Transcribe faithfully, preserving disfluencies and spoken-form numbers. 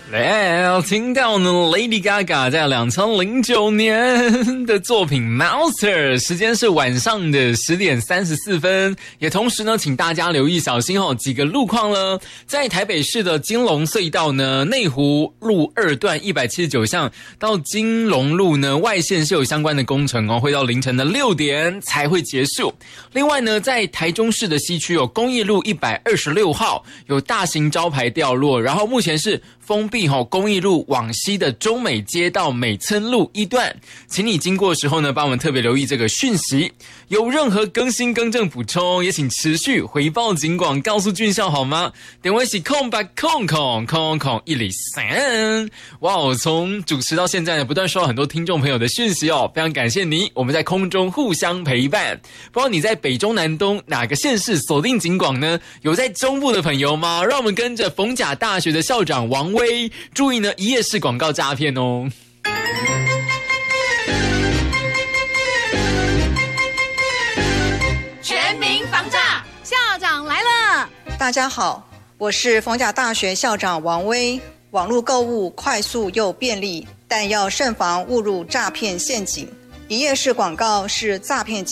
来，听到呢 Lady Gaga 在二零零九年的作品 Monster， 时间是晚上的十点三十四分，也同时呢请大家留意小心哦几个路况了。在台北市的金龙隧道呢，内湖路二段一百七十九巷到金龙路呢外线是有相关的工程哦，会到凌晨的六点才会结束。另外呢，在台中市的西区有公益路一百二十六号有大型招牌掉落，然后目前是封闭吼公益路往西的中美街到美村路一段，请你经过的时候呢，帮我们特别留意这个讯息。有任何更新更正补充，也请持续回报警广，告诉俊孝好吗？点位是空白空空空空一里三。哇，我从主持到现在呢，不断收到很多听众朋友的讯息哦，非常感谢你，我们在空中互相陪伴。不知道你在北中南东哪个县市锁定警广呢？有在中部的朋友吗？让我们跟着逢甲大学的校长王威，注意呢一页式广告诈骗哦。 全民防诈，校长来了！ 大家好，我是逢甲大学校长王威。网络购物快速又便利，但要慎防误入诈骗陷阱。一页式广告是诈骗